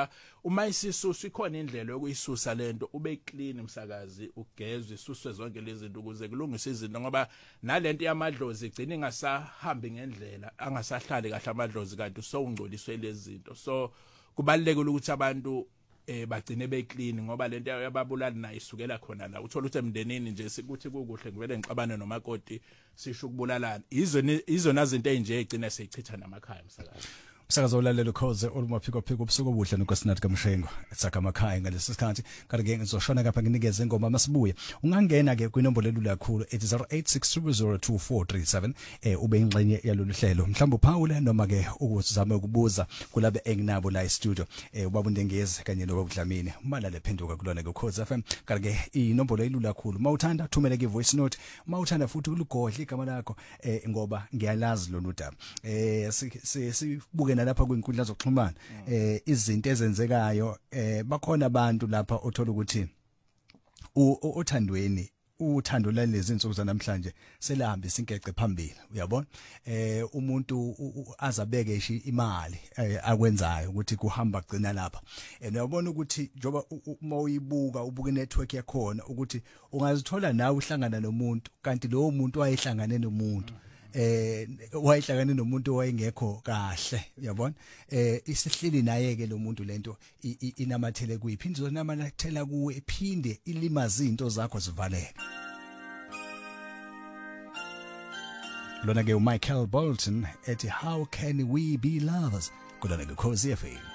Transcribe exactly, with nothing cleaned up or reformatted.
ngoba uma isisusa ikhona indlela yokuyisusa lento ube clean msakazi ugezwe isuswe zonke lezi zinto ukuze kulungise izinto ngoba nalento yamadlozi igcina ingasahambi ngendlela angasahlali kahle amadlozi kanti sowungcoliswe lezi zinto so kubalekile ukuthi abantu eh bagcine be clean ngoba lento yababulali nayo isukela khona la uthola ukuthi emndenini nje sikuthi kukuhle ngivele ngixabane nomakoti sisho ukubulalana izona izona zinto ezinje egcina seyichitha namakhaya msakazi Umsakazo olalelo khoze olumaphiko phiko ubusuku obuhle nonkosinathi kaMshengo etsaka amakhaya ngalesi sikhathi kanti ke ngizoshona kapha nginikeze ingoma masibuye ungangena ke kwinombolo elula kakhulu ethi zero eight six two zero two four three seven eh ube ingxenye yalolu hlelo mhlawumbe uPaul noma ke ukuzama ukubuza kulabe enginabo la e-studio eh ubaba uNdengezi kanye noba uDlamini umalale phenduka kulona ke Khoze F M kanti ke inombolo elula kakhulu mawuthanda thumela ke voice note mawuthanda futhi ulugodle igama lakho eh ngoba ngiyalazi lona udaba eh sibuke lapha kwinkundla zokuxhumana eh izinto ezenzekayo eh bakhona abantu lapha othola ukuthi othandweni uthando lalezi insuku zanamhlanje selahambisa inkece phambili uyabona eh umuntu azabeke ishi imali akwenzayo ukuthi kuhamba gcina lapha and uyabona ukuthi njoba uma uyibuka ubuka network yakhona ukuthi ungazithola nawe uhlangana nomuntu kanti lowo muntu wayehlangane nomuntu eh wayehlangane nomuntu owayengekho kahle uyabona eh isihlili naye ke lo muntu lento inamathele kuyiphinde zonamathela kuwe iphinde ilimaza izinto zakho zivaleke lona ke uMichael Bolton ethi how can we be lovers kodwa ke Khosi F M